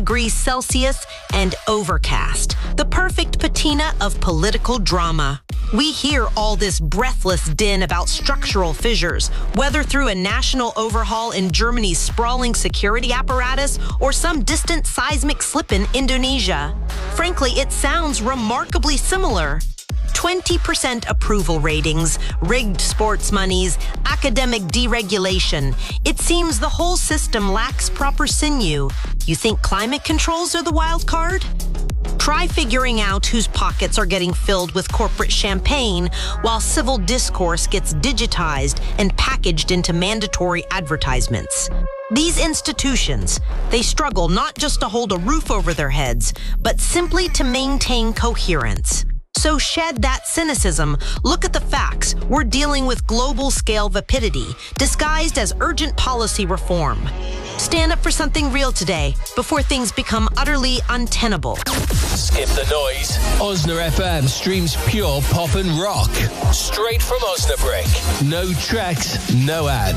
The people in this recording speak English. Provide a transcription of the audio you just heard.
degrees Celsius and overcast. The perfect patina of political drama. We hear all this breathless din about structural fissures, whether through a national overhaul in Germany's sprawling security apparatus or some distant seismic slip in Indonesia. Frankly, it sounds remarkably similar. 20% approval ratings, rigged sports monies, academic deregulation. It seems the whole system lacks proper sinew. You think climate controls are the wild card? Try figuring out whose pockets are getting filled with corporate champagne while civil discourse gets digitized and packaged into mandatory advertisements. These institutions, they struggle not just to hold a roof over their heads, but simply to maintain coherence. So shed that cynicism. Look at the facts. We're dealing with global-scale vapidity, disguised as urgent policy reform. Stand up for something real today before things become utterly untenable. Skip the noise. Osna FM streams pure pop and rock. Straight from Osnabrück. No tracks, no ads.